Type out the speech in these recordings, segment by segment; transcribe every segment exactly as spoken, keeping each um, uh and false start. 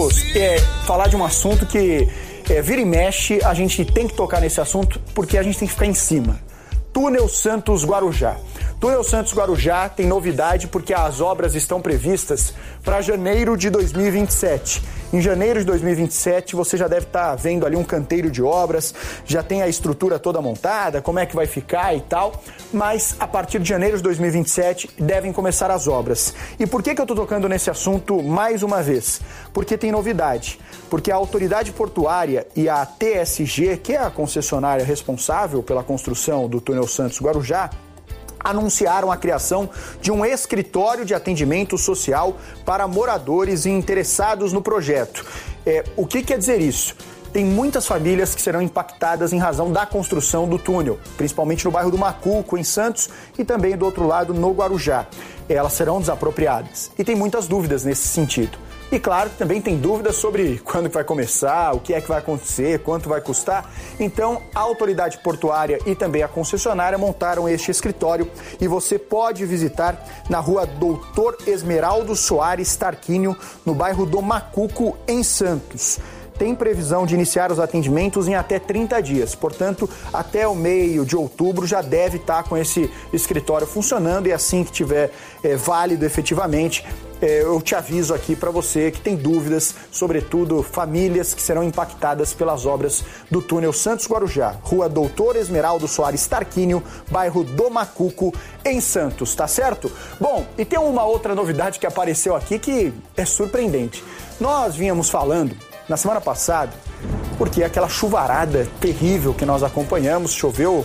vamos é, falar de um assunto que é, vira e mexe, a gente tem que tocar nesse assunto porque a gente tem que ficar em cima. Túnel Santos Guarujá. Túnel Santos Guarujá tem novidade porque as obras estão previstas para janeiro de dois mil e vinte e sete. Em janeiro de dois mil e vinte e sete, você já deve estar vendo ali um canteiro de obras, já tem a estrutura toda montada, como é que vai ficar e tal, mas a partir de janeiro de dois mil e vinte e sete devem começar as obras. E por que que eu estou tocando nesse assunto mais uma vez? Porque tem novidade, porque a Autoridade Portuária e a T S G, que é a concessionária responsável pela construção do Túnel Santos Guarujá, anunciaram a criação de um escritório de atendimento social para moradores e interessados no projeto. É, o que quer dizer isso? Tem muitas famílias que serão impactadas em razão da construção do túnel, principalmente no bairro do Macuco, em Santos, e também do outro lado, no Guarujá. Elas serão desapropriadas. E tem muitas dúvidas nesse sentido. E claro que também tem dúvidas sobre quando que vai começar, o que é que vai acontecer, quanto vai custar. Então, a Autoridade Portuária e também a concessionária montaram este escritório e você pode visitar na rua Doutor Esmeraldo Soares Tarquínio, no bairro do Macuco, em Santos. Tem previsão de iniciar os atendimentos em até trinta dias. Portanto, até o meio de outubro já deve estar com esse escritório funcionando e assim que tiver é, válido efetivamente, é, eu te aviso aqui para você que tem dúvidas, sobretudo famílias que serão impactadas pelas obras do Túnel Santos Guarujá, rua Doutor Esmeraldo Soares Tarquínio, bairro do Macuco, em Santos, tá certo? Bom, e tem uma outra novidade que apareceu aqui que é surpreendente. Nós vínhamos falando na semana passada, porque aquela chuvarada terrível que nós acompanhamos, choveu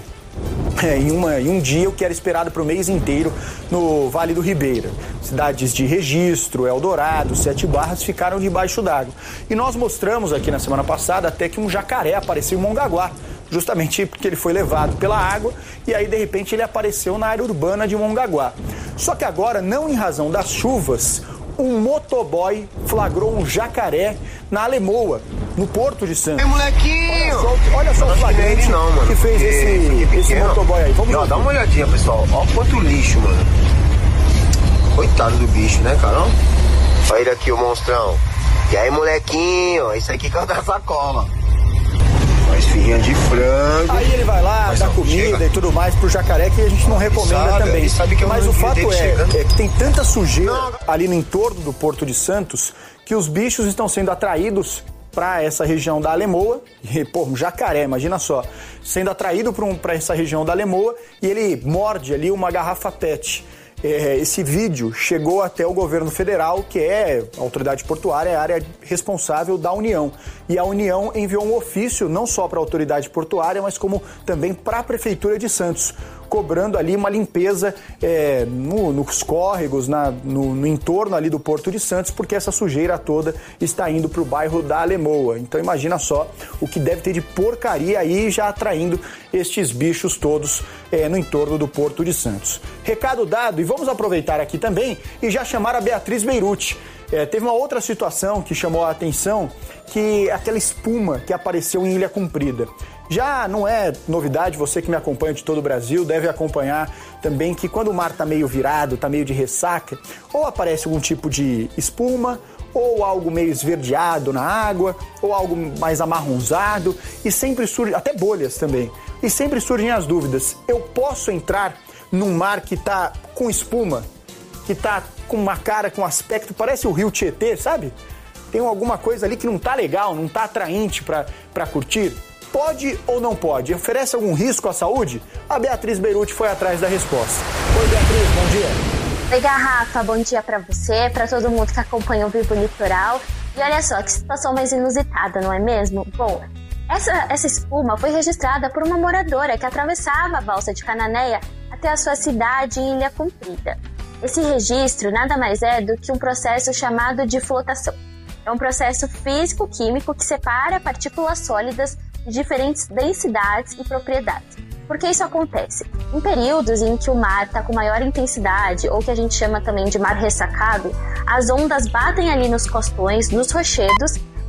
é, em, uma, em um dia o que era esperado para o mês inteiro no Vale do Ribeira. Cidades de Registro, Eldorado, Sete Barras ficaram debaixo d'água. E nós mostramos aqui na semana passada até que um jacaré apareceu em Mongaguá, justamente porque ele foi levado pela água e aí de repente ele apareceu na área urbana de Mongaguá. Só que agora, não em razão das chuvas, um motoboy flagrou um jacaré na Alemoa, no Porto de Santos. Ei, molequinho! Olha só, olha só o flagrante não, mano, que fez esse, esse motoboy aí. Vamos não, dá uma olhadinha, pessoal. Olha quanto lixo, mano. Coitado do bicho, né, Carol? Olha ele aqui, o monstrão. E aí, molequinho? Isso aqui que é o da sacola. Faz fininha de frango. Aí ele vai lá, dá comida chega. E tudo mais pro jacaré, que a gente não recomenda sabe, também. Sabe que mas o fato é, é que tem tanta sujeira não. ali no entorno do Porto de Santos que os bichos estão sendo atraídos para essa região da Alemoa. E, pô, um jacaré, imagina só, sendo atraído para um, para essa região da Alemoa e ele morde ali uma garrafa pet. É, esse vídeo chegou até o governo federal, que é a autoridade portuária, é a área responsável da União. E a União enviou um ofício não só para a autoridade portuária, mas como também para a Prefeitura de Santos, cobrando ali uma limpeza é, no, nos córregos, na, no, no entorno ali do Porto de Santos, porque essa sujeira toda está indo para o bairro da Alemoa. Então imagina só o que deve ter de porcaria aí já atraindo estes bichos todos é, no entorno do Porto de Santos. Recado dado, e vamos aproveitar aqui também e já chamar a Beatriz Beirute. É, teve uma outra situação que chamou a atenção, que é aquela espuma que apareceu em Ilha Comprida. Já não é novidade, você que me acompanha de todo o Brasil deve acompanhar também que quando o mar está meio virado, está meio de ressaca, ou aparece algum tipo de espuma, ou algo meio esverdeado na água, ou algo mais amarronzado, e sempre surge, até bolhas também, e sempre surgem as dúvidas. Eu posso entrar num mar que está com espuma, que está com uma cara, com um aspecto, parece o rio Tietê, sabe? Tem alguma coisa ali que não está legal, não está atraente para curtir? Pode ou não pode? Oferece algum risco à saúde? A Beatriz Beirute foi atrás da resposta. Oi, Beatriz, bom dia. Oi, Garrafa, bom dia pra você, pra todo mundo que acompanha o Vivo Litoral. E olha só, que situação mais inusitada, não é mesmo? Bom, essa, essa espuma foi registrada por uma moradora que atravessava a balsa de Cananéia até a sua cidade em Ilha Comprida. Esse registro nada mais é do que um processo chamado de flotação. É um processo físico-químico que separa partículas sólidas de diferentes densidades e propriedades. Por que isso acontece? Em períodos em que o mar está com maior intensidade, ou que a gente chama também de mar ressacado, as ondas batem ali nos costões, nos rochedos,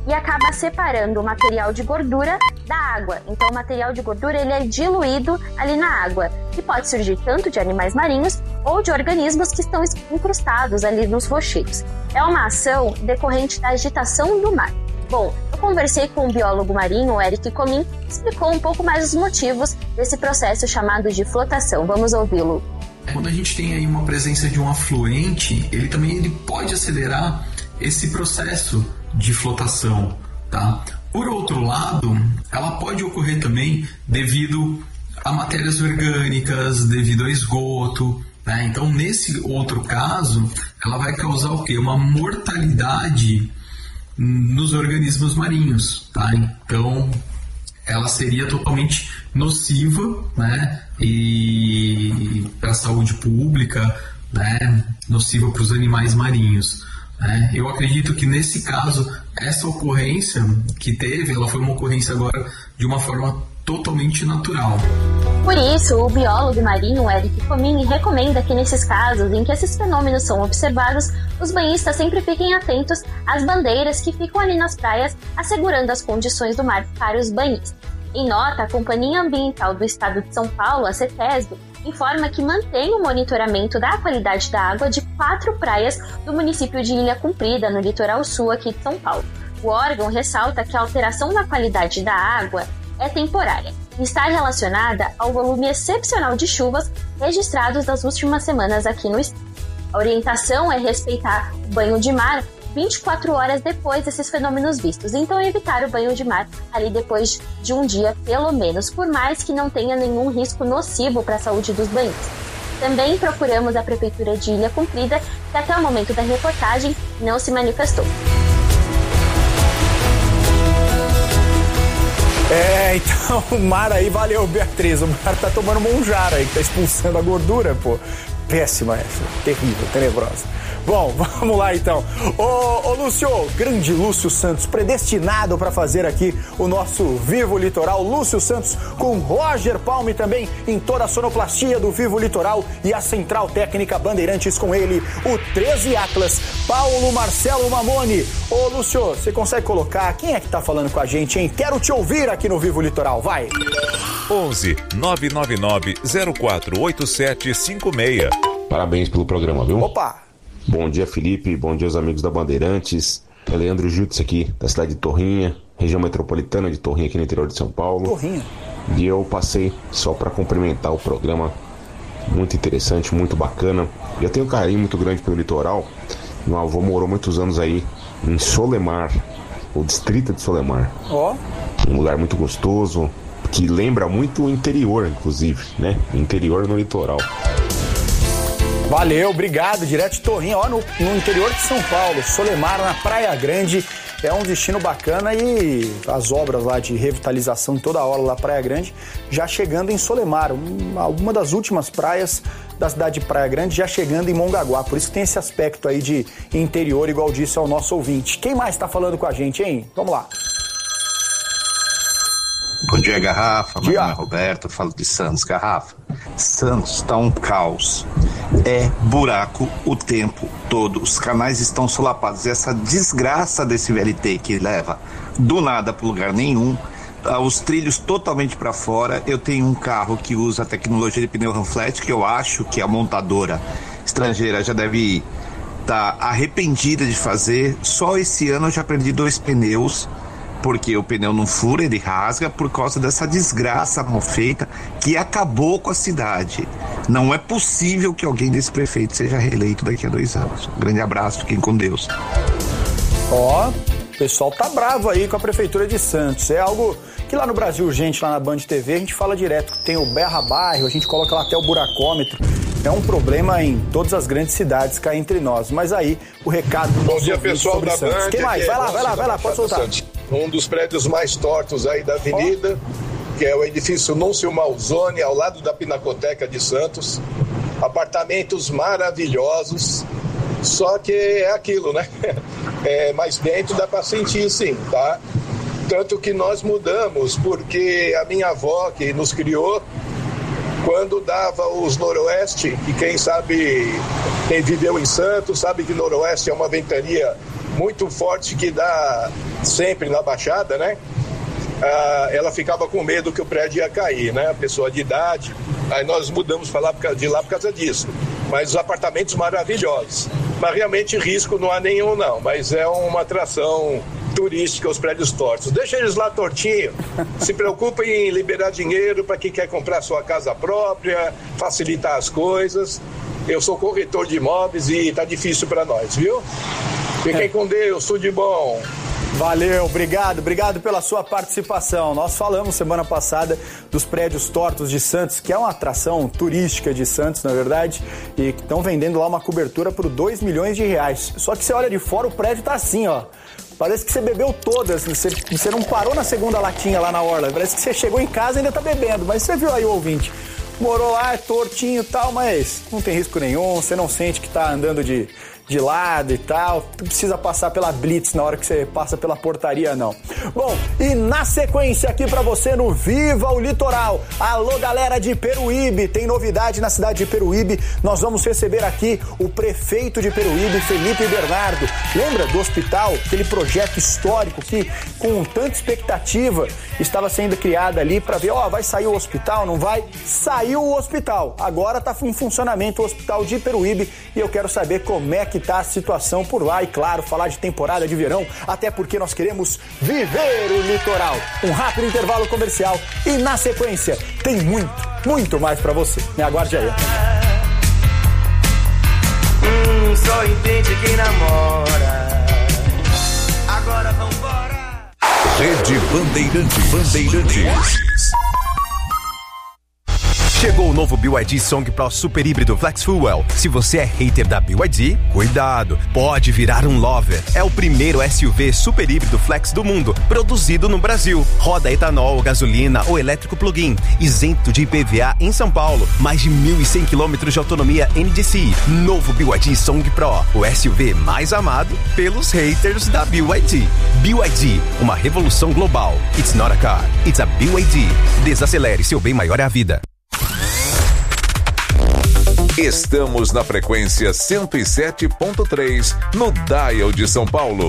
e acaba separando o material de gordura da água. Então o material de gordura ele é diluído ali na água, que pode surgir tanto de animais marinhos ou de organismos que estão incrustados ali nos rochedos. É uma ação decorrente da agitação do mar. Bom, eu conversei com o biólogo marinho, Eric Comim, que explicou um pouco mais os motivos desse processo chamado de flotação. Vamos ouvi-lo. Quando a gente tem aí uma presença de um afluente, ele também ele pode acelerar esse processo de flotação, tá? Por outro lado, ela pode ocorrer também devido a matérias orgânicas, devido a esgoto, né? Então, nesse outro caso, ela vai causar o quê? Uma mortalidade nos organismos marinhos, tá? Então, ela seria totalmente nociva, né? E para a saúde pública, né? Nociva para os animais marinhos. Né? Eu acredito que nesse caso, essa ocorrência que teve, ela foi uma ocorrência agora de uma forma totalmente natural. Por isso, o biólogo marinho Eric Comim recomenda que nesses casos em que esses fenômenos são observados, os banhistas sempre fiquem atentos às bandeiras que ficam ali nas praias, assegurando as condições do mar para os banhistas. Em nota, a Companhia Ambiental do Estado de São Paulo, a CETESB, informa que mantém o monitoramento da qualidade da água de quatro praias do município de Ilha Comprida, no litoral sul aqui de São Paulo. O órgão ressalta que a alteração da qualidade da água é temporária e está relacionada ao volume excepcional de chuvas registrados nas últimas semanas aqui no estado. A orientação é respeitar o banho de mar vinte e quatro horas depois desses fenômenos vistos, então evitar o banho de mar ali depois de um dia pelo menos, por mais que não tenha nenhum risco nocivo para a saúde dos banhistas. Também procuramos a Prefeitura de Ilha Comprida, que até o momento da reportagem não se manifestou. É, então o mar aí, valeu, Beatriz, o mar tá tomando monjara aí, que tá expulsando a gordura, pô. Péssima essa, terrível, tenebrosa. Bom, vamos lá então. Ô, ô Lúcio, grande Lúcio Santos, predestinado para fazer aqui o nosso Vivo Litoral. Lúcio Santos com Roger Palme também em toda a sonoplastia do Vivo Litoral e a Central Técnica Bandeirantes com ele, o treze Atlas, Paulo Marcelo Mamone. Ô Lúcio, você consegue colocar quem é que tá falando com a gente, hein? Quero te ouvir aqui no Vivo Litoral, vai. onze nove nove nove zero quatro oito sete cinco seis. Parabéns pelo programa, viu? Opa! Bom dia, Felipe. Bom dia aos amigos da Bandeirantes. É Leandro Jutz aqui, da cidade de Torrinha, região metropolitana de Torrinha, aqui no interior de São Paulo. Torrinha. E eu passei só para cumprimentar o programa. Muito interessante, muito bacana. Eu tenho um carinho muito grande pelo litoral. Meu avô morou muitos anos aí em Solemar, o distrito de Solemar. Ó. Oh. Um lugar muito gostoso, que lembra muito o interior, inclusive, né? Interior no litoral. Valeu, obrigado, direto de Torrinha, ó, no, no interior de São Paulo, Solemar, na Praia Grande, é um destino bacana e as obras lá de revitalização toda hora lá Praia Grande, já chegando em Solemar, uma, uma das últimas praias da cidade de Praia Grande, já chegando em Mongaguá, por isso que tem esse aspecto aí de interior, igual disse ao nosso ouvinte. Quem mais tá falando com a gente, hein? Vamos lá. Bom dia, Garrafa. Dia. Meu nome é Roberto, falo de Santos. Garrafa, Santos tá um caos. É buraco o tempo todo. Os canais estão solapados. Essa desgraça desse V L T que leva do nada para lugar nenhum, os trilhos totalmente para fora. Eu tenho um carro que usa a tecnologia de pneu Ramflat, que eu acho que a montadora estrangeira já deve estar tá arrependida de fazer. Só esse ano eu já perdi dois pneus, porque o pneu não fura, ele rasga por causa dessa desgraça mal feita que acabou com a cidade. Não é possível que alguém desse prefeito seja reeleito daqui a dois anos. Um grande abraço, fiquem com Deus. Ó, o pessoal tá bravo aí com a Prefeitura de Santos. É algo que lá no Brasil Urgente, lá na Band T V, a gente fala direto. Tem o Berra Bairro, a gente coloca lá até o buracômetro. É um problema em todas as grandes cidades, cá entre nós. Mas aí, o recado do Bom dia, pessoal da Band. Quem mais? Vai lá, vai lá, vai lá, pode soltar. Um dos prédios mais tortos aí da avenida, oh. que é o edifício Núncio Malzone, ao lado da Pinacoteca de Santos. Apartamentos maravilhosos, só que é aquilo, né? É, mas dentro dá para sentir sim, tá? Tanto que nós mudamos, porque a minha avó, que nos criou, quando dava os noroeste, e quem sabe, quem viveu em Santos, sabe que noroeste é uma ventania muito forte que dá sempre na Baixada, né? Ah, ela ficava com medo que o prédio ia cair, né? A pessoa de idade. Aí nós mudamos para lá de lá por causa disso. Mas os apartamentos maravilhosos. Mas realmente risco não há nenhum, não. Mas é uma atração turística, os prédios tortos. Deixa eles lá tortinho. Se preocupem em liberar dinheiro para quem quer comprar sua casa própria, facilitar as coisas. Eu sou corretor de imóveis e tá difícil para nós, viu? Fiquem é. com Deus, tudo de bom. Valeu, obrigado, obrigado pela sua participação. Nós falamos semana passada dos prédios tortos de Santos, que é uma atração turística de Santos, na verdade, e que estão vendendo lá uma cobertura por dois milhões de reais. Só que você olha de fora, o prédio tá assim, ó. Parece que você bebeu todas, você, você não parou na segunda latinha lá na orla. Parece que você chegou em casa e ainda tá bebendo, mas você viu aí o ouvinte. Morou lá, é tortinho e tal, mas não tem risco nenhum, você não sente que tá andando de... de lado e tal, tu precisa passar pela blitz na hora que você passa pela portaria, não. Bom, e na sequência aqui pra você no Viva o Litoral. Alô, galera de Peruíbe, tem novidade na cidade de Peruíbe. Nós vamos receber aqui o prefeito de Peruíbe, Felipe Bernardo. Lembra do hospital, aquele projeto histórico que, com tanta expectativa, estava sendo criado ali pra ver, ó, vai sair o hospital, não vai? Saiu o hospital. Agora tá em funcionamento o hospital de Peruíbe e eu quero saber como é que tá a situação por lá e, claro, falar de temporada de verão, até porque nós queremos viver o litoral. Um rápido intervalo comercial e, na sequência, tem muito, muito mais pra você. Me aguarde aí. Hum, só entende quem namora. Agora vambora. Rede Bandeirantes. Bandeirantes. Chegou o novo B Y D Song Pro Super Híbrido Flex Fuel. Se você é hater da B Y D, cuidado, pode virar um lover. É o primeiro S U V super híbrido flex do mundo, produzido no Brasil. Roda etanol, gasolina ou elétrico plug-in, isento de I P V A em São Paulo. Mais de mil e cem quilômetros de autonomia N D C I. Novo B Y D Song Pro, o S U V mais amado pelos haters da B Y D. B Y D, uma revolução global. It's not a car, it's a B Y D. Desacelere, seu bem maior é a vida. Estamos na frequência cento e sete ponto três, no Dial de São Paulo.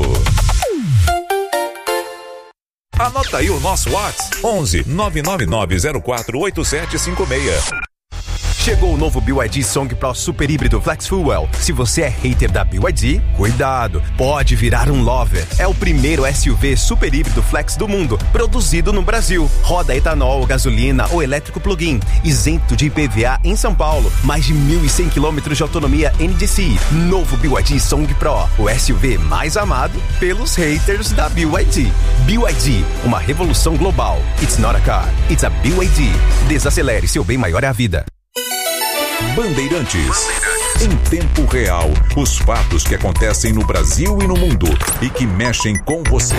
Anota aí o nosso WhatsApp, onze nove nove nove zero quatro oito sete cinco seis. Chegou o novo B Y D Song Pro Super Híbrido Flex Fuel. Se você é hater da B Y D, cuidado, pode virar um lover. É o primeiro S U V super híbrido flex do mundo, produzido no Brasil. Roda etanol, gasolina ou elétrico plug-in, isento de I P V A em São Paulo. Mais de mil e cem quilômetros de autonomia N D C I. Novo B Y D Song Pro, o S U V mais amado pelos haters da B Y D. B Y D, uma revolução global. It's not a car, it's a B Y D. Desacelere, seu bem maior é a vida. Bandeirantes. Em tempo real, os fatos que acontecem no Brasil e no mundo e que mexem com você.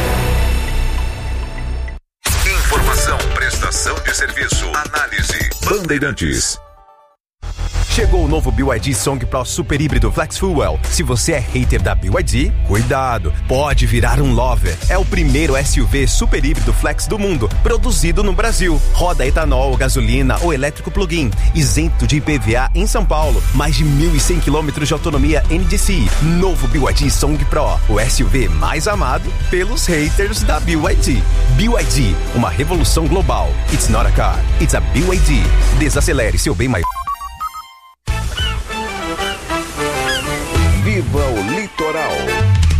Informação, prestação de serviço, análise. Bandeirantes. Chegou o novo B Y D Song Pro Super Híbrido Flex Fuel. Se você é hater da B Y D, cuidado, pode virar um lover. É o primeiro S U V super híbrido flex do mundo, produzido no Brasil. Roda etanol, gasolina ou elétrico plug-in, isento de I P V A em São Paulo. Mais de mil e cem quilômetros de autonomia N D C I. Novo B Y D Song Pro, o S U V mais amado pelos haters da B Y D. B Y D, uma revolução global. It's not a car, it's a B Y D. Desacelere, seu bem maior. Viva o Litoral.